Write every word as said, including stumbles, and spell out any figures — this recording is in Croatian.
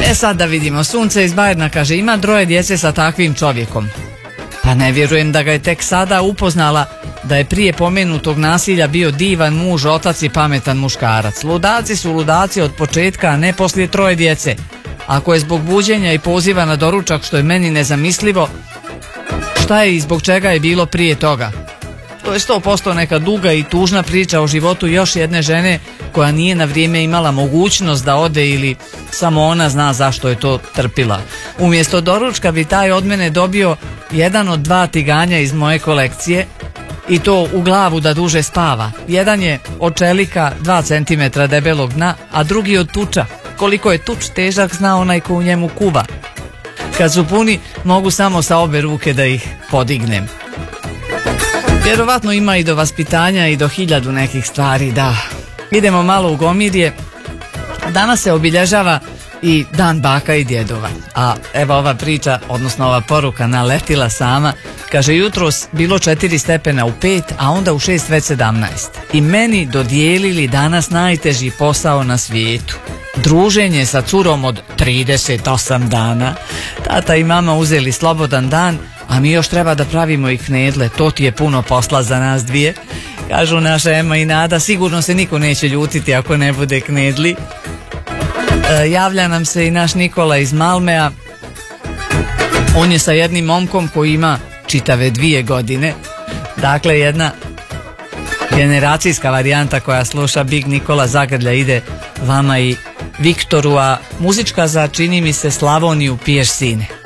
E sad da vidimo, Sunce iz Bajerna kaže, ima troje djece sa takvim čovjekom. Pa ne vjerujem da ga je tek sada upoznala da je prije pomenutog nasilja bio divan muž, otac i pametan muškarac. Ludaci su ludaci od početka, a ne poslije troje djece. Ako je zbog buđenja i poziva na doručak, što je meni nezamislivo, šta je i zbog čega je bilo prije toga? To je sto posto neka duga i tužna priča o životu još jedne žene koja nije na vrijeme imala mogućnost da ode ili samo ona zna zašto je to trpila. Umjesto doručka bi taj od mene dobio jedan od dva tiganja iz moje kolekcije i to u glavu da duže spava. Jedan je od čelika dva centimetra debelog dna, a drugi od tuča. Koliko je tuč težak zna onaj ko u njemu kuva. Kad su puni mogu samo sa obe ruke da ih podignem. Vjerovatno ima i do vaspitanja i do hiljadu nekih stvari, da. Idemo malo u Gomirje. Danas se obilježava i dan baka i djedova. A evo ova priča, odnosno ova poruka naletila sama. Kaže, jutros bilo četiri stepena u pet, a onda u šest već sedamnaest. I meni dodijelili danas najteži posao na svijetu. Druženje sa curom od trideset osam dana. Tata i mama uzeli slobodan dan, a mi još treba da pravimo i knedle. To ti je puno posla za nas dvije. Kažu naša Ema i Nada, sigurno se niko neće ljutiti ako ne bude knedli. E, javlja nam se i naš Nikola iz Malmea. On je sa jednim momkom koji ima čitave dvije godine. Dakle, jedna generacijska varijanta koja sluša Big Nikola zagrlja ide vama i Viktoru, a muzička za, čini mi se, Slavoniju piješ sine.